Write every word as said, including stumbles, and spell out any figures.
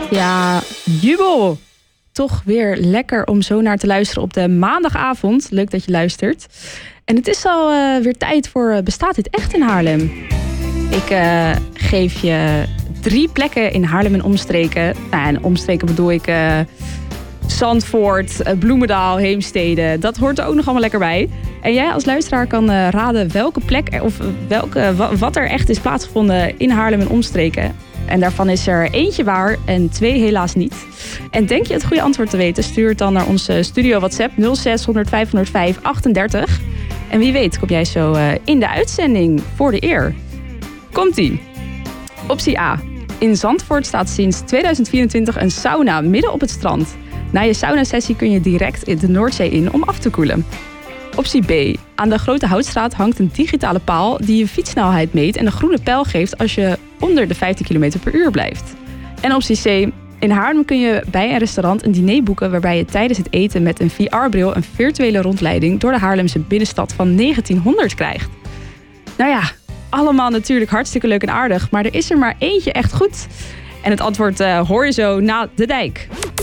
Ja, jubel! Toch weer lekker om zo naar te luisteren op de maandagavond. Leuk dat je luistert. En het is al uh, weer tijd voor Bestaat dit echt in Haarlem? Ik uh, geef je drie plekken in Haarlem en omstreken. Nou, en omstreken bedoel ik uh, Zandvoort, uh, Bloemendaal, Heemstede. Dat hoort er ook nog allemaal lekker bij. En jij als luisteraar kan uh, raden welke plek of welke, wat er echt is plaatsgevonden in Haarlem en omstreken. En daarvan is er eentje waar en twee helaas niet. En denk je het goede antwoord te weten, stuur het dan naar onze studio WhatsApp nul zes honderd vijfhonderdvijf achtendertig. En wie weet kom jij zo uh, in de uitzending voor de eer. Komt-ie. Optie A. In Zandvoort staat sinds tweeduizend vierentwintig een sauna midden op het strand. Na je saunasessie kun je direct in de Noordzee in om af te koelen. Optie B. Aan de Grote Houtstraat hangt een digitale paal die je fietssnelheid meet en een groene pijl geeft als je onder de vijftien kilometer per uur blijft. En optie C. In Haarlem kun je bij een restaurant een diner boeken waarbij je tijdens het eten met een V R-bril een virtuele rondleiding door de Haarlemse binnenstad van negentienhonderd krijgt. Nou ja, allemaal natuurlijk hartstikke leuk en aardig, maar er is er maar eentje echt goed. En het antwoord uh, hoor je zo na de dijk.